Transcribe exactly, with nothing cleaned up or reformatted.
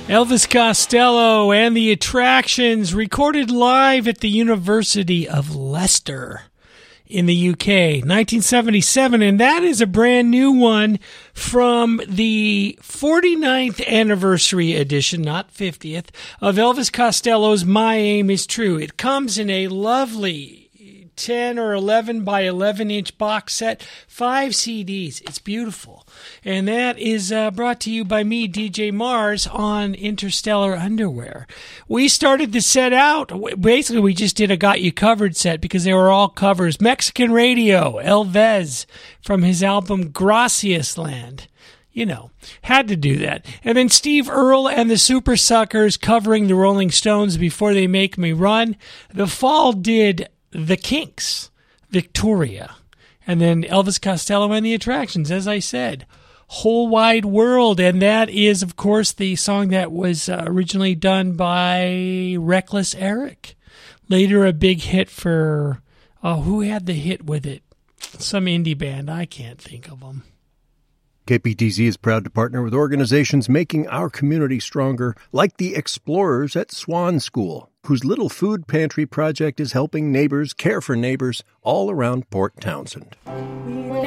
Elvis Costello and the Attractions, recorded live at the University of Leicester in the U K, nineteen seventy-seven, and that is a brand new one from the forty-ninth anniversary edition, not fiftieth, of Elvis Costello's My Aim Is True. It comes in a lovely ten or eleven by eleven inch box set, five C Ds. It's beautiful. And that is uh, brought to you by me, D J Mars, on Interstellar Underwear. We started the set out, basically we just did a Got You Covered set because they were all covers. Mexican Radio, Elvis, from his album Gracias Land. You know, had to do that. And then Steve Earle and the Super Suckers covering the Rolling Stones, Before They Make Me Run. The Fall did The Kinks, Victoria, and then Elvis Costello and the Attractions, as I said, Whole Wide World, and that is, of course, the song that was uh, originally done by Reckless Eric. Later a big hit for, oh, who had the hit with it? Some indie band, I can't think of them. K P T Z is proud to partner with organizations making our community stronger, like the Explorers at Swan School, whose Little Food Pantry project is helping neighbors care for neighbors all around Port Townsend. We